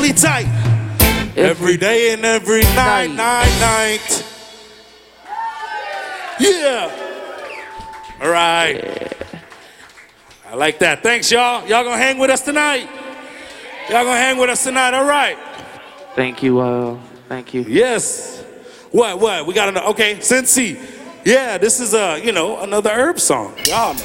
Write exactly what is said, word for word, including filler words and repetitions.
really tight. Every day and every night, night, night. Yeah. All right. Yeah. I like that. Thanks, y'all. Y'all gonna hang with us tonight? Y'all gonna hang with us tonight? All right. Thank you, uh, thank you. Yes. What, what? We got another, okay, Cincy. Yeah, this is, uh, you know, another herb song. Y'all know.